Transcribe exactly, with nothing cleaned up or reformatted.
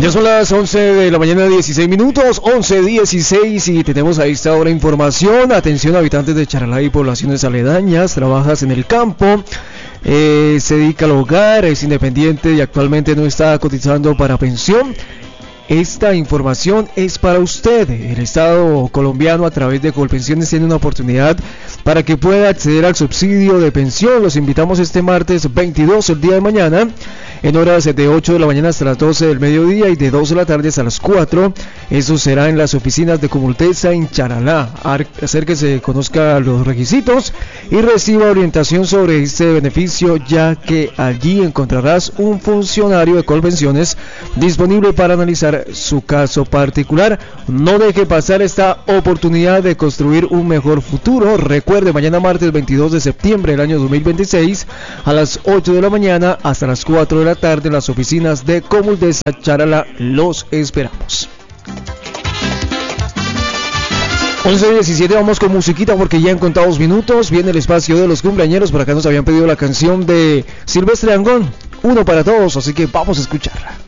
Ya son las once de la mañana, dieciséis minutos, once dieciséis, y tenemos a esta hora información. Atención, habitantes de Charalá y poblaciones aledañas, trabajas en el campo, eh, se dedica al hogar, es independiente y actualmente no está cotizando para pensión. Esta información es para usted. El Estado colombiano, a través de Colpensiones, tiene una oportunidad para que pueda acceder al subsidio de pensión. Los invitamos este martes veintidós, el día de mañana, en horas de ocho de la mañana hasta las doce del mediodía y de dos de la tarde hasta las cuatro. Eso será en las oficinas de Comultesa en Charalá. Acérquese, conozca los requisitos y reciba orientación sobre este beneficio, ya que allí encontrarás un funcionario de Colpensiones disponible para analizar su caso particular. No deje pasar esta oportunidad de construir un mejor futuro. Recuerde, mañana martes veintidós de septiembre del año dos mil veintiséis, a las ocho de la mañana hasta las cuatro de la tarde, en las oficinas de Comultesa Charalá. Los esperamos. once diecisiete, vamos con musiquita porque ya en contados minutos viene el espacio de los cumpleañeros. Por acá nos habían pedido la canción de Silvestre Dangond, Uno para Todos, así que vamos a escucharla.